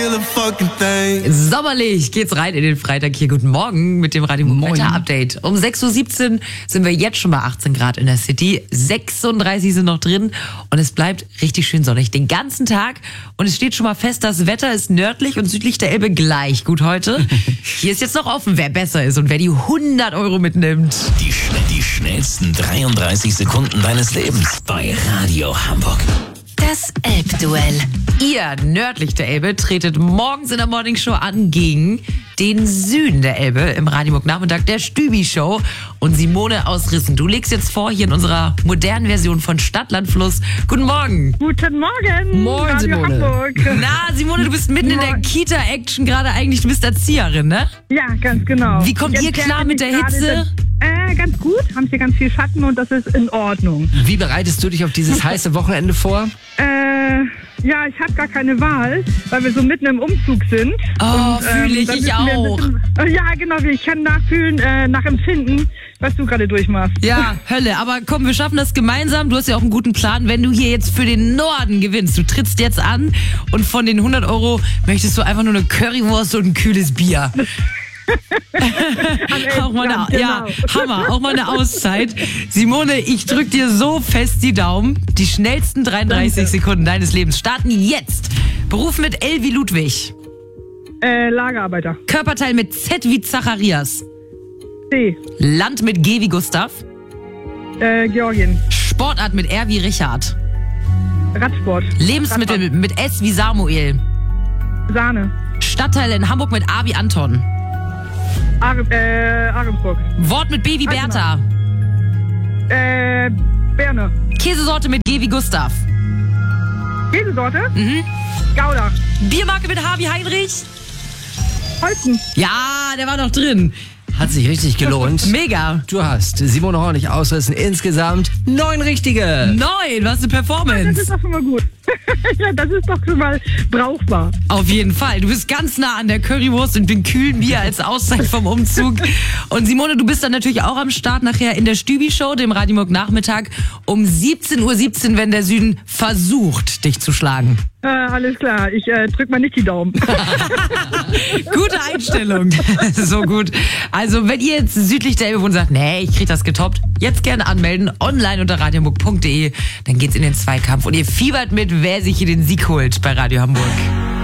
Sommerlich geht's rein in den Freitag hier. Guten Morgen mit dem Radio Wetter Update. Um 6.17 Uhr sind wir jetzt schon bei 18 Grad in der City. 36 sind noch drin und es bleibt richtig schön sonnig den ganzen Tag. Und es steht schon mal fest, das Wetter ist nördlich und südlich der Elbe gleich gut heute. Hier ist jetzt noch offen, wer besser ist und wer die 100 Euro mitnimmt. Die schnellsten 33 Sekunden deines Lebens bei Radio Hamburg. Das Elbduell. Ihr nördlich der Elbe tretet morgens in der Morningshow an gegen den Süden der Elbe im Radio Nachmittag der Stübi-Show. Und Simone aus Rissen, du legst jetzt vor hier in unserer modernen Version von Stadt, Land, Fluss. Guten Morgen. Guten Morgen. Moin, Radio Simone. Hamburg. Na, Simone, du bist mitten in der Kita-Action gerade eigentlich. Du bist Erzieherin, ne? Ja, ganz genau. Wie kommt ihr klar mit der Hitze? Ganz gut. Haben hier ganz viel Schatten und das ist in Ordnung. Wie bereitest du dich auf dieses heiße Wochenende vor? Ja, ich habe gar keine Wahl, weil wir so mitten im Umzug sind. Oh, fühle ich, da ich müssen wir ein auch. bisschen- ja, genau. Ich kann nachfühlen, nachempfinden, was du gerade durchmachst. Ja, Hölle. Aber komm, wir schaffen das gemeinsam. Du hast ja auch einen guten Plan. Wenn du hier jetzt für den Norden gewinnst, du trittst jetzt an und von den 100 Euro möchtest du einfach nur eine Currywurst und ein kühles Bier. Auch mal eine, ja, Hammer, auch mal eine Auszeit. Simone, ich drück dir so fest die Daumen. Die schnellsten 33 Sekunden deines Lebens starten jetzt. Beruf mit L wie Ludwig. Lagerarbeiter. Körperteil mit Z wie Zacharias. C. Land mit G wie Gustav. Georgien. Sportart mit R wie Richard. Radsport. Lebensmittel mit S wie Samuel. Sahne. Stadtteil in Hamburg mit A wie Anton. Ahrensburg. Wort mit B wie Bertha. Berne. Käsesorte mit G wie Gustav. Käsesorte? Gouda. Biermarke mit H wie Heinrich. Holzen. Ja, der war noch drin. Hat sich richtig gelohnt. Mega. Du hast Simone Hornig ausrissen. Insgesamt 9 richtige. 9, was eine Das Performance. ist doch schon mal gut. Ja, das ist doch schon mal brauchbar. Auf jeden Fall. Du bist ganz nah an der Currywurst und dem kühlen Bier als Auszeit vom Umzug. Und Simone, du bist dann natürlich auch am Start nachher in der Stübi-Show, dem Radio Nachmittag um 17.17 Uhr, wenn der Süden versucht, dich zu schlagen. Alles klar, ich drück mal nicht die Daumen. Gute Einstellung. So gut. Also, wenn ihr jetzt südlich der Elbe wohnt und sagt, nee, ich krieg das getoppt, jetzt gerne anmelden, online unter radiohamburg.de. Dann geht's in den Zweikampf und ihr fiebert mit, wer sich hier den Sieg holt bei Radio Hamburg.